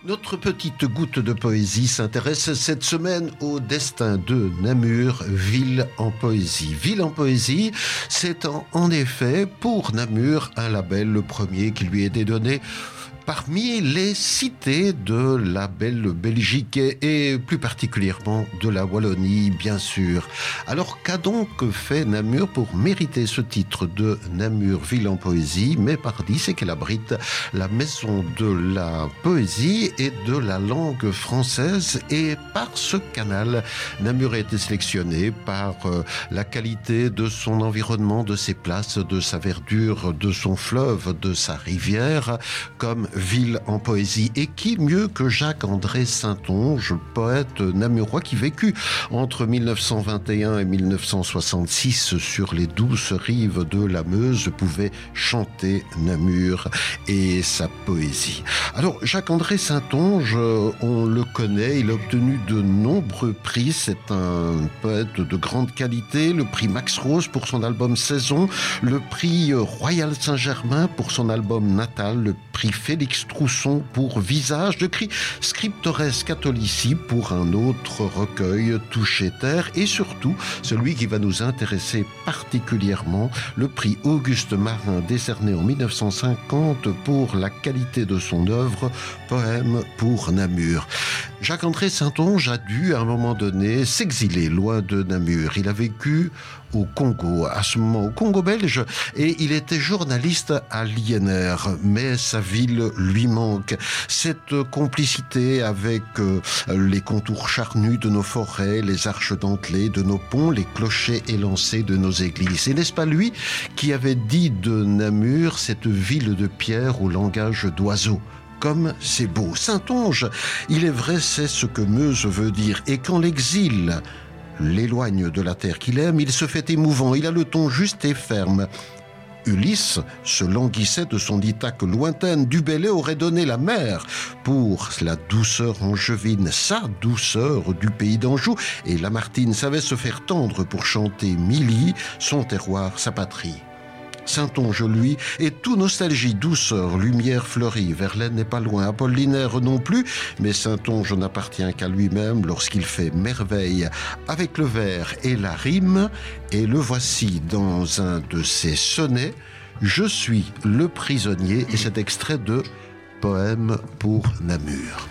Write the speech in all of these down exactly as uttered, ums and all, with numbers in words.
Notre petite goutte de poésie s'intéresse cette semaine au destin de Namur, ville en poésie. Ville en poésie, c'est en, en effet pour Namur un label, le premier qui lui a été donné parmi les cités de la belle Belgique et plus particulièrement de la Wallonie, bien sûr. Alors, qu'a donc fait Namur pour mériter ce titre de Namur, ville en poésie? Mais pardi, c'est qu'elle abrite la maison de la poésie et de la langue française, et par ce canal, Namur a été sélectionné par euh, la qualité de son environnement, de ses places, de sa verdure, de son fleuve, de sa rivière, comme ville en poésie. Et qui mieux que Jacques-André Saintonge, poète namurois qui vécut entre mille neuf cent vingt et un et mille neuf cent soixante-six sur les douces rives de la Meuse, pouvait chanter Namur et sa poésie. Alors, Jacques-André Saintonge, on le connaît, il a obtenu de nombreux prix. C'est un poète de grande qualité. Le prix Max Rose pour son album Saison, le prix Royal Saint-Germain pour son album Natal, le prix Félix Trousson pour Visage, de cri Scriptores Catholici pour un autre recueil, Toucher Terre, et surtout celui qui va nous intéresser particulièrement, le prix Auguste Marin décerné en mille neuf cent cinquante pour la qualité de son œuvre, Poème pour Namur. Jacques-André Saintonge a dû à un moment donné s'exiler loin de Namur. Il a vécu au Congo, à ce moment au Congo belge, et il était journaliste à l'I N R, mais sa ville lui manque. Cette complicité avec euh, les contours charnus de nos forêts, les arches dentelées de nos ponts, les clochers élancés de nos églises. Et n'est-ce pas lui qui avait dit de Namur, cette ville de pierre au langage d'oiseaux? Comme c'est beau. Saintonge, il est vrai, c'est ce que Meuse veut dire. Et quand l'exil l'éloigne de la terre qu'il aime, il se fait émouvant, il a le ton juste et ferme. Ulysse se languissait de son Ithaque lointaine. Du Bellay aurait donné la mer pour la douceur angevine, sa douceur du pays d'Anjou. Et Lamartine savait se faire tendre pour chanter Milly, son terroir, sa patrie. Saintonge, lui, est tout nostalgie, douceur, lumière fleurie. Verlaine n'est pas loin, Apollinaire non plus, mais Saintonge n'appartient qu'à lui-même lorsqu'il fait merveille avec le vers et la rime. Et le voici dans un de ses sonnets, Je suis le prisonnier, et cet extrait de Poème pour Namur.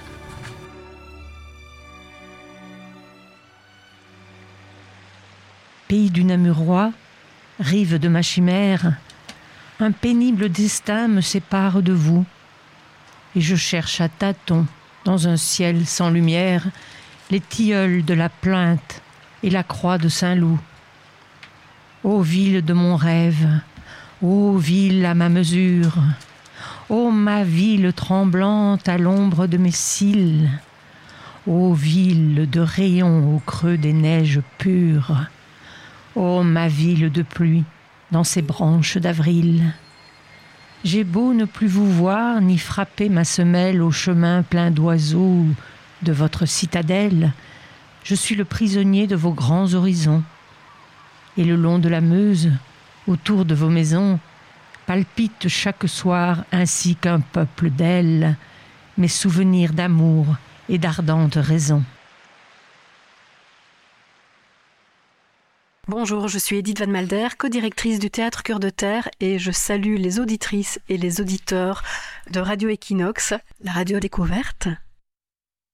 Pays du Namurois, rive de ma chimère, un pénible destin me sépare de vous, et je cherche à tâtons, dans un ciel sans lumière, les tilleuls de la Plainte et la croix de Saint-Loup. Ô ville de mon rêve, ô ville à ma mesure, ô ma ville tremblante à l'ombre de mes cils, ô ville de rayons au creux des neiges pures, ô ma ville de pluie, dans ses branches d'avril. J'ai beau ne plus vous voir, ni frapper ma semelle au chemin plein d'oiseaux de votre citadelle, je suis le prisonnier de vos grands horizons. Et le long de la Meuse, autour de vos maisons, palpite chaque soir, ainsi qu'un peuple d'ailes, mes souvenirs d'amour et d'ardentes raisons. Bonjour, je suis Edith Van Malder, co-directrice du Théâtre Cœur de Terre, et je salue les auditrices et les auditeurs de Radio Equinox, la radio découverte.